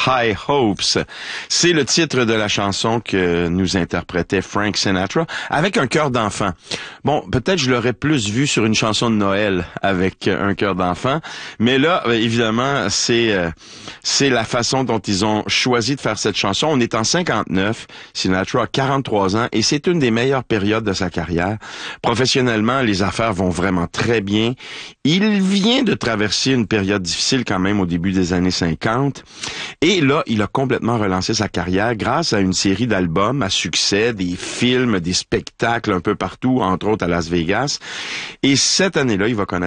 High Hopes. C'est le titre de la chanson que nous interprétait Frank Sinatra avec un chœur d'enfant. Bon, peut-être je l'aurais plus vu sur une chanson de Noël avec un chœur d'enfant, mais là, évidemment, c'est la façon dont ils ont choisi de faire cette chanson. On est en 59, Sinatra a 43 ans et c'est une des meilleures périodes de sa carrière. Professionnellement, les affaires vont vraiment très bien. Il vient de traverser une période difficile quand même au début des années 50 et là, il a complètement relancé sa carrière grâce à une série d'albums à succès, des films, des spectacles un peu partout, entre autres à Las Vegas. Et cette année-là, il va connaître